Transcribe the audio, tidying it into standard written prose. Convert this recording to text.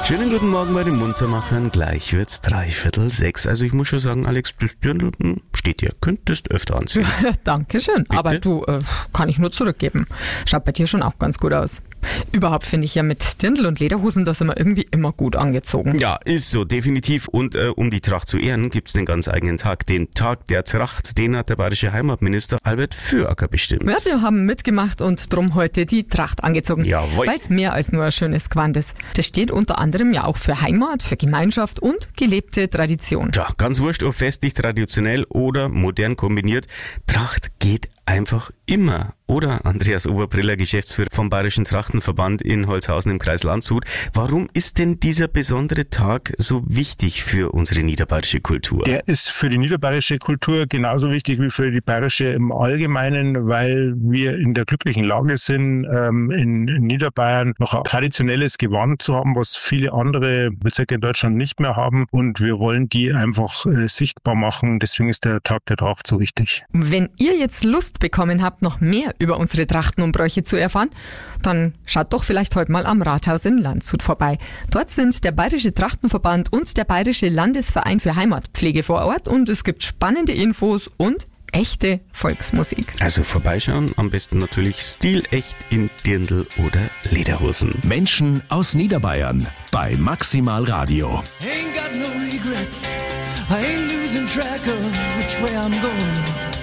Schönen guten Morgen bei den Muntermachern. Gleich wird's 5:45. Also ich muss schon sagen, Alex, das Dirndl steht dir. Könntest öfter anziehen. Dankeschön. Bitte? Aber du, kann ich nur zurückgeben. Schaut bei dir schon auch ganz gut aus. Überhaupt finde ich ja mit Dirndl und Lederhosen, da sind wir irgendwie immer gut angezogen. Ja, ist so, definitiv. Und um die Tracht zu ehren, gibt's einen ganz eigenen Tag. Den Tag der Tracht, den hat der bayerische Heimatminister Albert Füracker bestimmt. Ja, wir haben mitgemacht und drum heute die Tracht angezogen. Jawohl. Weil es mehr als nur ein schönes Gewand ist. Das steht unter anderem ja auch für Heimat, für Gemeinschaft und gelebte Tradition. Tja, ganz wurscht, ob festlich, traditionell oder modern kombiniert. Tracht geht einfach immer. Oder, Andreas Oberbriller, Geschäftsführer vom Bayerischen Trachtenverband in Holzhausen im Kreis Landshut. Warum ist denn dieser besondere Tag so wichtig für unsere niederbayerische Kultur? Der ist für die niederbayerische Kultur genauso wichtig wie für die bayerische im Allgemeinen, weil wir in der glücklichen Lage sind, in Niederbayern noch ein traditionelles Gewand zu haben, was viele andere Bezirke in Deutschland nicht mehr haben. Und wir wollen die einfach sichtbar machen. Deswegen ist der Tag der Tracht so wichtig. Wenn ihr jetzt Lust bekommen habt, noch mehr über unsere Trachten und Bräuche zu erfahren, dann schaut doch vielleicht heute mal am Rathaus in Landshut vorbei. Dort sind der Bayerische Trachtenverband und der Bayerische Landesverein für Heimatpflege vor Ort und es gibt spannende Infos und echte Volksmusik. Also vorbeischauen, am besten natürlich stilecht in Dirndl oder Lederhosen. Menschen aus Niederbayern bei Maximal Radio. Ain't got no regrets. I ain't losing track of which way I'm going.